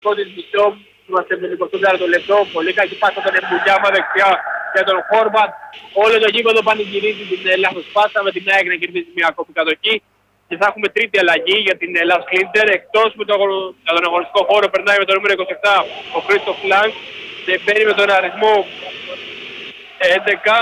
Κόντις μισό, είμαστε με 24 λεπτό, πολύ κακή πάσα τον Εμπουλιάμα δεξιά για τον Χόρβατ. Όλο το γήπεδο πανηγυρίζει την λάθος πάσα με την ΑΕΚ να κερδίσει μια ακόμη κατοχή. Και θα έχουμε τρίτη αλλαγή για την Λας Κλίντερ. Εκτός με τον αγωνιστικό χώρο περνάει με το νούμερο 27 ο Χρήστο Φλάνκ και μπαίνει με τον αριθμό 11,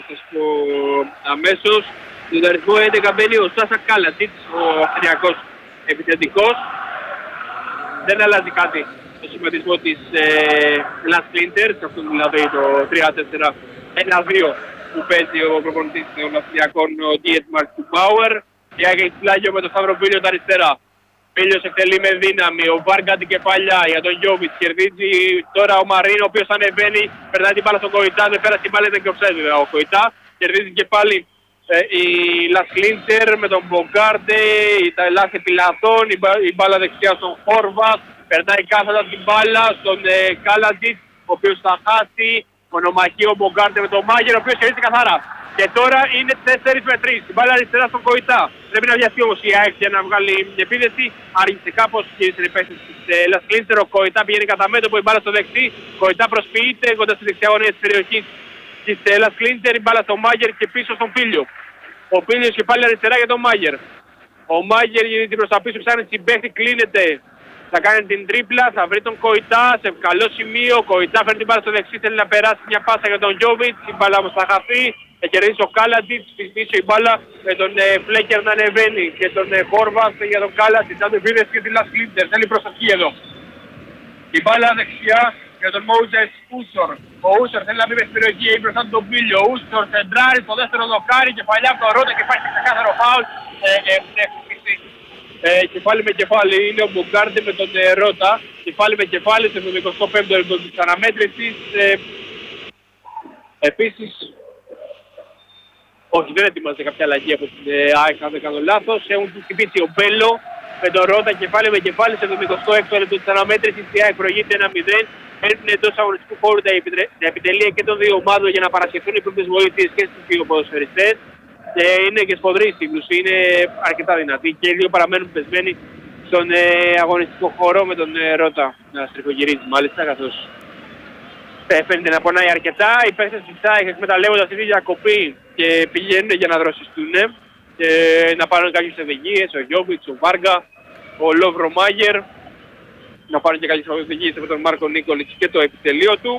αμέσως με τον αριθμό 11 μπαίνει ο Σάσα Κάλατιτς, ο Αυστριακός επιθετικός. Δεν αλλάζει κάτι το σχηματισμό της Λας Κλίντερ, σε αυτό δηλαδή το 3-4-1-2 που παίζει ο προπονητής των Αυστριακών, ο Dietmar Bauer. Και έχει πλάγιο με τον Σταύρο Πίλιο τα αριστερά. Πίλιος εκτελεί με δύναμη, ο Βάρκα την κεφαλιά για τον Γιώβιτς, κερδίζει τώρα ο Μαρίνο, ο οποίος ανεβαίνει, περνάει την μπάλα στον Κοϊτά, δεν πέρασε την μπάλα, ήταν και οψέδι ο Κοϊτά. Κερδίζει και πάλι η Λας Κλίντερ με τον Μπογκάρντε, τα ελάχιστα επιλαθών, η μπάλα δεξιά στον Χόρβατ, περνάει κάθετα την μπάλα στον Κάλαντιτ, ο οποίος θα χάσει, μονομαχεί ο Μπογκάρντε με τον Μάγερ, ο οποίος κερδίζει καθαρά. Και τώρα είναι 4 με 3. Η μπάλα αριστερά στον Κοϊτά. Πρέπει να βιαστεί όμως η ΑΕΚ για να βγάλει μια επίδεση. Άργησε κάπως και στην επέκταση της Λας Κλίντερ. Ο Κοϊτά πηγαίνει κατά μέτωπο, η μπάλα στο δεξί. Κοϊτά προσποιείται κοντά στη δεξιά γωνία της περιοχής της Λας Κλίντερ. Η μπάλα στον Μάγερ και πίσω στον Πίλιο. Ο Πίλιος και πάλι αριστερά για τον Μάγερ. Ο Μάγερ γίνεται προς τα πίσω, ψάχνει την παίχτη, κλείνεται. Θα κάνει την τρίπλα, θα βρει τον Κοϊτά σε καλό σημείο. Ο Κοϊτά φέρνει την μπάλα στο δεξί, θέλει να περάσει μια πάσα για τον Γιώβιτς. Η μπάλα όμως θα χαθεί. Θα κερδίσει ο Κάλαντιτς, πίσω η μπάλα με τον Φλέκερ να ανεβαίνει και τον Χόρβατ για τον Κάλαντιτς. Αν το επίδεση και τη Λας Κλίντερ, θέλει προσοχή εδώ. Η μπάλα δεξιά για τον Μόουζες Ούσορ. Ο Ούσορ θέλει να μπει με στην περιοχή, έχει μπροστά του τον Πίλιο. Ο Ούσορ σεντράρει στο δεύτερο δοκάρι και παλιά από το Ρότα και υπάρχει ξεκάθαρο φάουλ. Κεφάλι με κεφάλι είναι ο Μπογκάρντε με τον Ρότα. Κεφάλι με κεφάλι στο 25ο λεπτό της αναμέτρησης. Επίσης, όχι, δεν ετοιμάζεται κάποια αλλαγή από την ΑΕΚ, αν δεν κάνω λάθος. Έχουν χτυπήσει ο Μπέλο με τον Ρότα κεφάλι με κεφάλι σε 26ο λεπτό της αναμέτρησης. Η ΑΕΚ προηγείται 1-0. Έρθουν εντός αγωνιστικού χώρου τα επιτελεία και των δύο ομάδων για να παρασχεθούν οι πρώτες βοήθειες και στους δύο ποδοσφαιριστές. Και είναι και σφοδρή η σύγκρουση, είναι αρκετά δυνατή και οι δύο παραμένουν πεσμένοι στον αγωνιστικό χώρο με τον Ρότα να στριφογυρίζει μάλιστα, καθώς φαίνεται να πονάει αρκετά. Οι παίκτες της ΑΕΚ εκμεταλλεύονται αυτή τη διακοπή και πηγαίνουν για να δροσιστούν και να πάρουν κάποιες οδηγίες, ο Γιώβιτς, ο Βάργα, ο Λόβρο Μάγερ, να πάρουν και κάποιες οδηγίες από τον Μάρκο Νίκολιτς και το επιτελείο του.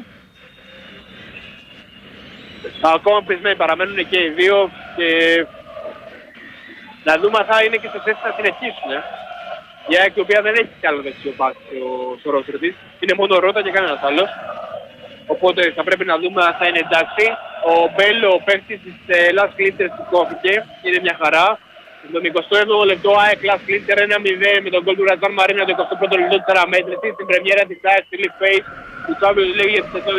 Ακόμα πεσμένοι παραμένουν και οι δύο και να δούμε αν θα είναι και στο θέση να συνεχίσουν. Η ΑΕΚ η οποία δεν έχει κι άλλο δεξιό μπακ στο ρόστερ της, είναι μόνο Ρότα και κανένας άλλος. Οπότε θα πρέπει να δούμε αν θα είναι εντάξει. Ο Μπέλο, ο παίκτης της Λας Κλίντερ σηκώθηκε, είναι μια χαρά. Στο 27ο λεπτό ΑΕΚ Λας Κλίντερ 1-0 με τον γκολ του Ρασβάν Μαρίνο το 21ο λεπτό της αναμέτρησης. Στην πρεμιέρα της ΑΕΚ στη League Face του Champions League για τη σεζόν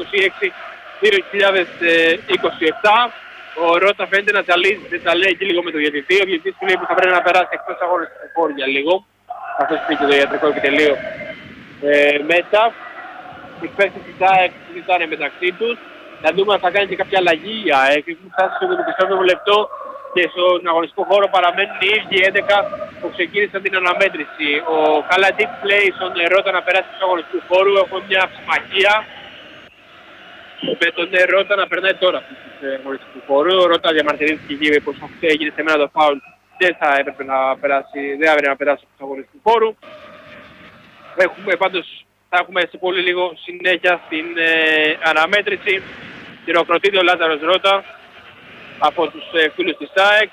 2026-2027. Ο Ρότα φαίνεται να τσαλίζει, δεν τα λέει και λίγο με το διαιτητή. Ο διαιτητής του λέει που θα πρέπει να περάσει εκτός αγώνιστικού χώρου για λίγο, καθώς πήγε το ιατρικό επιτελείο μέσα. Οι παίκτες της ΑΕΚ συζητάνε μεταξύ τους. Να δούμε αν θα κάνει και κάποια αλλαγή η ΑΕΚ. Έχουν φτάσει στο 27ο λεπτό και στον αγωνιστικό χώρο παραμένουν οι ίδιοι 11 που ξεκίνησαν την αναμέτρηση. Ο Καλαντίτ λέει στον Ρότα να περάσει στο αγωνιστικό χώρο. Έχουν μια συμμαχία με τον Ρότα να περνάει τώρα στον αγωνιστικό χώρο. Ο Ρότα διαμαρτυρήθηκε και πως αυτό έγινε σε μένα το φάουλ. Δεν θα έπρεπε να περάσει, δεν έπρεπε να περάσει στο αγωνιστικό χώρο. Έχουμε πάντως. Θα έχουμε σε πολύ λίγο συνέχεια στην αναμέτρηση. Χειροκροτείται ο Λάζαρος Ρότα από τους φίλους της ΑΕΚ.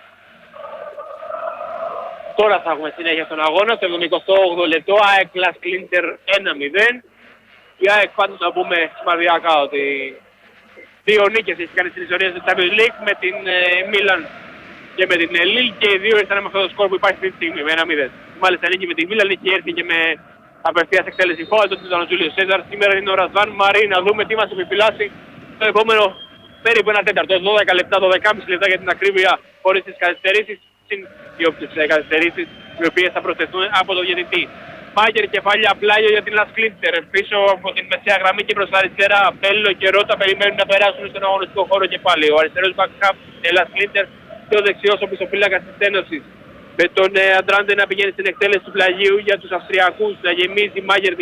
Τώρα θα έχουμε συνέχεια στον αγώνα, στο 78ο λεπτό, ΑΕΚ Λας Κλίντερ 1-0. Η ΑΕΚ πάντως να πούμε σημαδιακά ότι δύο νίκες έχει κάνει στην ιστορία της Champions League με την Μίλαν και με την Λίλ και οι δύο ήρθαν με αυτό το σκορ που υπάρχει αυτή τη στιγμή με 1-0. Μάλιστα νίκη με την Μίλαν, είχε έρθει και με απευθείας εκτέλεση φάουλ, τότε ήταν ο Τζούλιο Σέζαρ. Σήμερα είναι ο Ρασβάν Μαρί, να δούμε τι μας επιφυλάσσει το επόμενο περίπου ένα τέταρτο, 12 λεπτά, 12,5 λεπτά για την ακρίβεια, χωρίς τις καθυστερήσεις, συν οι όποιες καθυστερήσεις, οι οποίες θα προσθεθούν από το διαιτητή. Μάγερ κεφάλια πλάγιο για την Λας Κλίντερ, πίσω από την μεσαία γραμμή και προς τα αριστερά. Μπέλο και Ρότα περιμένουν να περάσουν στον αγωνιστικό χώρο και πάλι. Ο αριστερός backup Λας Κλίντερ και ο δεξιός ο πισωφύλακας της Ένωσης. με τον Αντράντε να πηγαίνει στην εκτέλεση του πλαγίου για τους Αυστριακούς, να γεμίζει Μάγερ